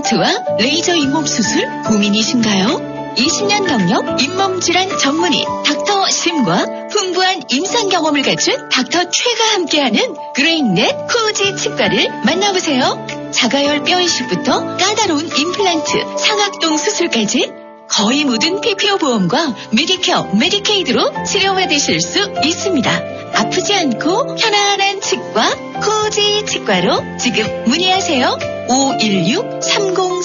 임플란트와 레이저 잇몸 수술 고민이신가요? 20년 경력 잇몸 질환 전문의 닥터 심과 풍부한 임상 경험을 갖춘 닥터 최가 함께하는 그레인넷 코지 치과를 만나보세요. 자가열 뼈 이식부터 까다로운 임플란트, 상악동 수술까지 거의 모든 PPO 보험과 메디케어, 메디케이드로 치료받으실 수 있습니다. 아프지 않고 편안한 치과, 코지 치과로 지금 문의하세요. 516-30